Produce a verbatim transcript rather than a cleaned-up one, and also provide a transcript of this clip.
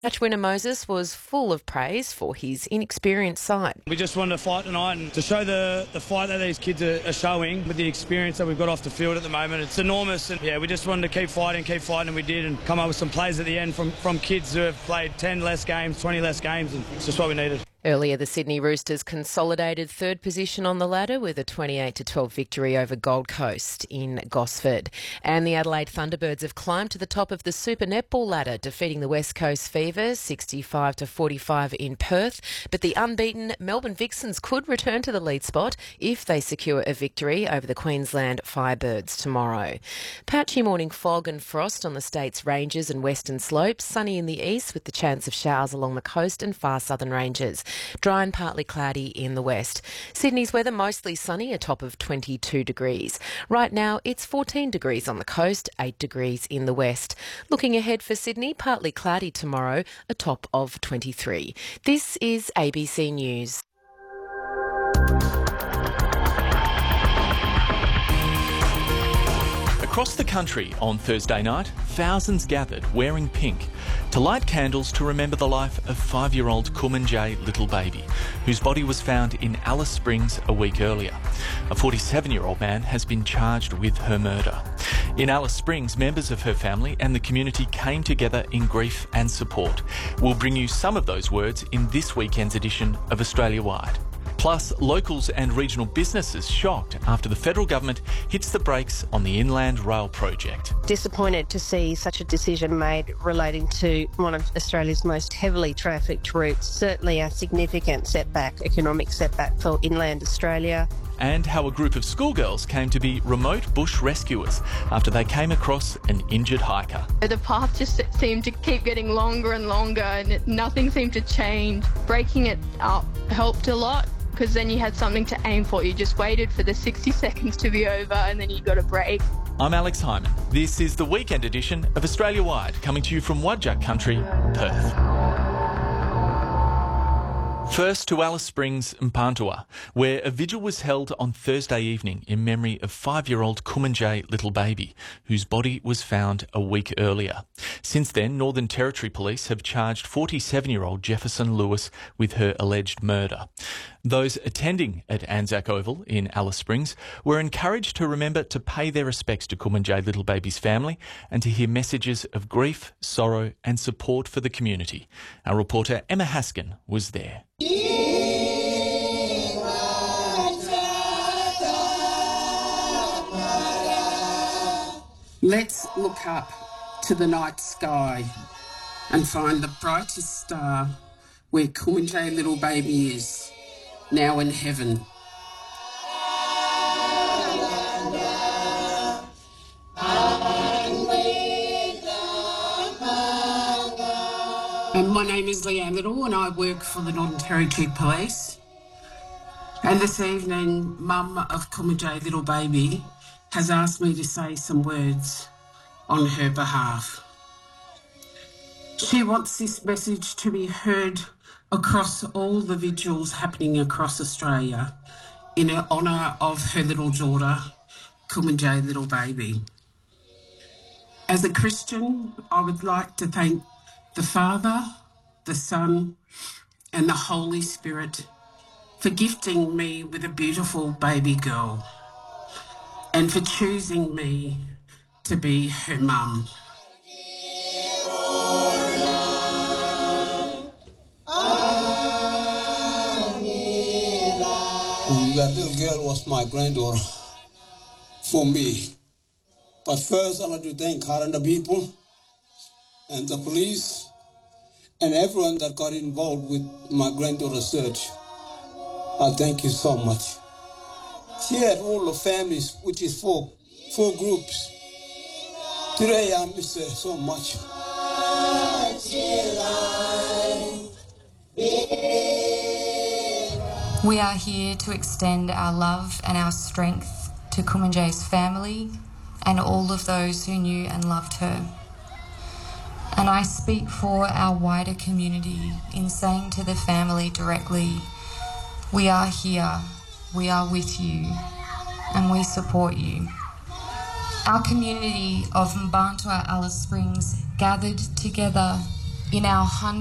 Match winner Moses was full of praise for his inexperienced side. We just wanted to fight tonight and to show the, the fight that these kids are, are showing with the experience that we've got off the field at the moment. It's enormous, and yeah, we just wanted to keep fighting, keep fighting, and we did, and come up with some plays at the end from, from kids who have played ten less games, twenty less games, and it's just what we needed. Earlier, the Sydney Roosters consolidated third position on the ladder with a twenty-eight to twelve victory over Gold Coast in Gosford. And the Adelaide Thunderbirds have climbed to the top of the Super Netball ladder, defeating the West Coast Fever sixty-five to forty-five in Perth. But the unbeaten Melbourne Vixens could return to the lead spot if they secure a victory over the Queensland Firebirds tomorrow. Patchy morning fog and frost on the state's ranges and western slopes. Sunny in the east with the chance of showers along the coast and far southern ranges. Dry and partly cloudy in the west. Sydney's weather mostly sunny, a top of twenty-two degrees. Right now it's fourteen degrees on the coast, eight degrees in the west. Looking ahead for Sydney, partly cloudy tomorrow, a top of twenty-three. This is A B C News. Across the country on Thursday night, thousands gathered wearing pink to light candles to remember the life of five-year-old Kumanjayi Little Baby, whose body was found in Alice Springs a week earlier. A forty-seven-year-old man has been charged with her murder. In Alice Springs, members of her family and the community came together in grief and support. We'll bring you some of those words in this weekend's edition of Australia Wide. Plus, locals and regional businesses shocked after the federal government hits the brakes on the Inland Rail project. Disappointed to see such a decision made relating to one of Australia's most heavily trafficked routes. Certainly a significant setback, economic setback for inland Australia. And how a group of schoolgirls came to be remote bush rescuers after they came across an injured hiker. The path just seemed to keep getting longer and longer, and it, nothing seemed to change. Breaking it up helped a lot, because then you had something to aim for. You just waited for the sixty seconds to be over and then you got a break. I'm Alex Hyman. This is the weekend edition of Australia Wide, coming to you from Wadjuk Country, Perth. First to Alice Springs, Mparntwe, where a vigil was held on Thursday evening in memory of five-year-old Kumanjayi Little Baby, whose body was found a week earlier. Since then, Northern Territory Police have charged forty-seven-year-old Jefferson Lewis with her alleged murder. Those attending at Anzac Oval in Alice Springs were encouraged to remember to pay their respects to Kumanjayi Little Baby's family and to hear messages of grief, sorrow and support for the community. Our reporter Emma Haskin was there. Let's look up to the night sky and find the brightest star where Kumanjayi Little Baby is, now in heaven. And my name is Leanne Little and I work for the Northern Territory Police. And this evening, Mum of Kumanjayi Little Baby has asked me to say some words on her behalf. She wants this message to be heard across all the vigils happening across Australia in honour of her little daughter, Kumanjayi Little Baby. As a Christian, I would like to thank the Father, the Son and the Holy Spirit for gifting me with a beautiful baby girl and for choosing me to be her mum. That little girl was my granddaughter for me. But first, I'd like to thank Karanda people and the police and everyone that got involved with my granddaughter's search. I thank you so much. She had all the families, which is four, four groups. Today, I miss her so much. We are here to extend our love and our strength to Kumanjayi's family and all of those who knew and loved her. And I speak for our wider community in saying to the family directly, we are here, we are with you, and we support you. Our community of Mparntwe Alice Springs gathered together in our hundreds